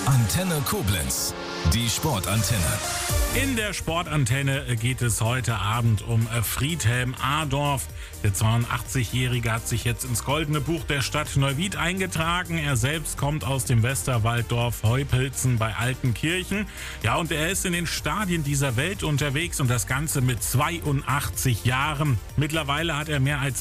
Antenne Koblenz, die Sportantenne. In der Sportantenne geht es heute Abend um Friedhelm Adorf. Der 82-Jährige hat sich jetzt ins Goldene Buch der Stadt Neuwied eingetragen. Er selbst kommt aus dem Westerwalddorf Heupelzen bei Altenkirchen. Ja, und er ist in den Stadien dieser Welt unterwegs und das Ganze mit 82 Jahren. Mittlerweile hat er mehr als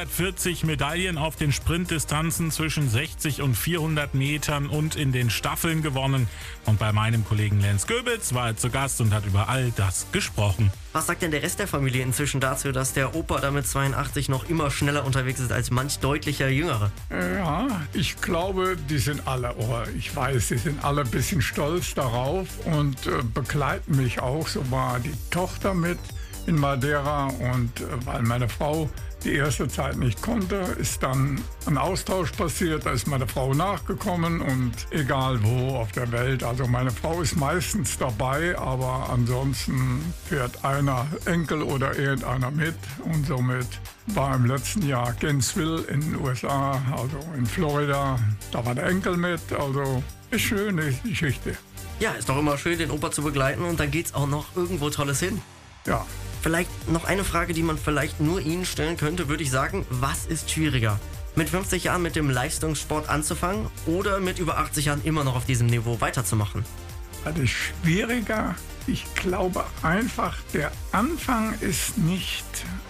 140 Medaillen auf den Sprintdistanzen zwischen 60 und 400 Metern und in den Staffeln gewonnen. Und bei meinem Kollegen Lenz Göbels war er zu Gast und hat über all das gesprochen. Was sagt denn der Rest der Familie inzwischen dazu, dass der Opa da mit 82 noch immer schneller unterwegs ist als manch deutlicher Jüngere? Ja, ich glaube, die sind alle, ich weiß, die sind alle ein bisschen stolz darauf und begleiten mich auch. So war die Tochter mit in Madeira und weil meine Frau die erste Zeit nicht konnte, ist dann ein Austausch passiert. Da ist meine Frau nachgekommen und egal wo auf der Welt. Also meine Frau ist meistens dabei, aber ansonsten fährt einer Enkel oder irgendeiner mit. Und somit war im letzten Jahr Gainesville in den USA, also in Florida. Da war der Enkel mit. Also ist schöne Geschichte. Ja, ist doch immer schön, den Opa zu begleiten und dann geht's auch noch irgendwo Tolles hin. Ja. Vielleicht noch eine Frage, die man vielleicht nur Ihnen stellen könnte, würde ich sagen, was ist schwieriger? Mit 50 Jahren mit dem Leistungssport anzufangen oder mit über 80 Jahren immer noch auf diesem Niveau weiterzumachen? Also schwieriger, ich glaube einfach, der Anfang ist nicht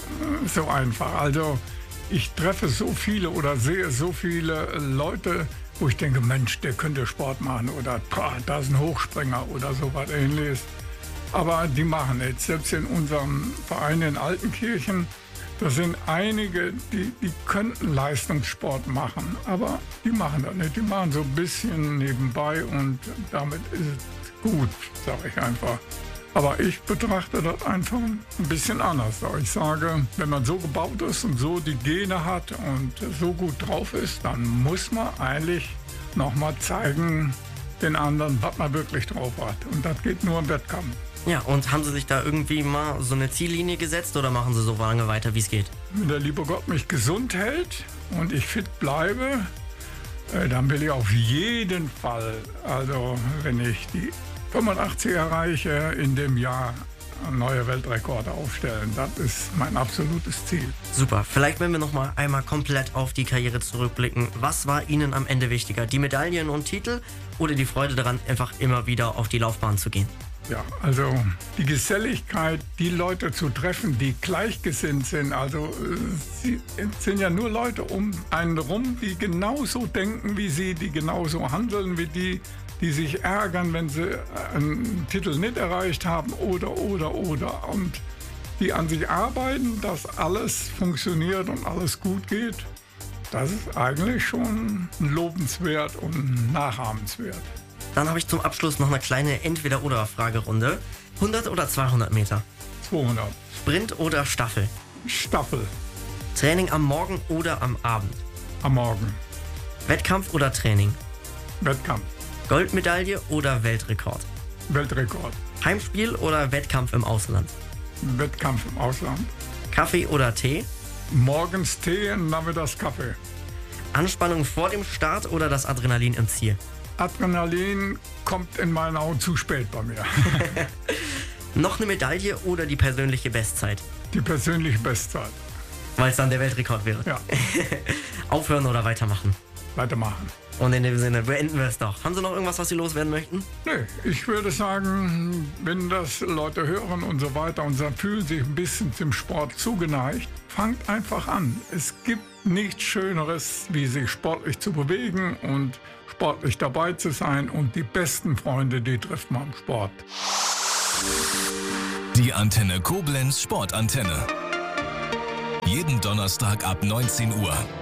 so einfach. Also ich treffe so viele oder sehe so viele Leute, wo ich denke, Mensch, der könnte Sport machen oder da ist ein Hochspringer oder sowas Ähnliches. Aber die machen jetzt, selbst in unserem Verein in Altenkirchen, da sind einige, die könnten Leistungssport machen, aber die machen das nicht. Die machen so ein bisschen nebenbei und damit ist es gut, sage ich einfach. Aber ich betrachte das einfach ein bisschen anders. Ich sage, wenn man so gebaut ist und so die Gene hat und so gut drauf ist, dann muss man eigentlich nochmal zeigen den anderen, was man wirklich drauf hat. Und das geht nur im Wettkampf. Ja, und haben Sie sich da irgendwie mal so eine Ziellinie gesetzt oder machen Sie so lange weiter, wie es geht? Wenn der liebe Gott mich gesund hält und ich fit bleibe, dann will ich auf jeden Fall, also wenn ich die 85 erreiche, in dem Jahr neue Weltrekorde aufstellen. Das ist mein absolutes Ziel. Super. Vielleicht, wenn wir noch mal einmal komplett auf die Karriere zurückblicken. Was war Ihnen am Ende wichtiger? Die Medaillen und Titel oder die Freude daran, einfach immer wieder auf die Laufbahn zu gehen? Ja, also die Geselligkeit, die Leute zu treffen, die gleichgesinnt sind. Also es sind ja nur Leute um einen rum, die genauso denken wie Sie, die genauso handeln wie die sich ärgern, wenn sie einen Titel nicht erreicht haben oder. Und die an sich arbeiten, dass alles funktioniert und alles gut geht. Das ist eigentlich schon lobenswert und nachahmenswert. Dann habe ich zum Abschluss noch eine kleine Entweder-oder-Fragerunde. 100 oder 200 Meter? 200. Sprint oder Staffel? Staffel. Training am Morgen oder am Abend? Am Morgen. Wettkampf oder Training? Wettkampf. Goldmedaille oder Weltrekord? Weltrekord. Heimspiel oder Wettkampf im Ausland? Wettkampf im Ausland. Kaffee oder Tee? Morgens Tee und nachmittags Kaffee. Anspannung vor dem Start oder das Adrenalin im Ziel? Adrenalin kommt in meinen Augen zu spät bei mir. Noch eine Medaille oder die persönliche Bestzeit? Die persönliche Bestzeit. Weil es dann der Weltrekord wäre? Ja. Aufhören oder weitermachen? Weitermachen. Und in dem Sinne beenden wir es doch. Haben Sie noch irgendwas, was Sie loswerden möchten? Nö, ich würde sagen, wenn das Leute hören und so weiter und sie fühlen sich ein bisschen zum Sport zugeneigt, fangt einfach an. Es gibt nichts Schöneres, wie sich sportlich zu bewegen und sportlich dabei zu sein. Und die besten Freunde, die trifft man im Sport. Die Antenne Koblenz Sportantenne. Jeden Donnerstag ab 19 Uhr.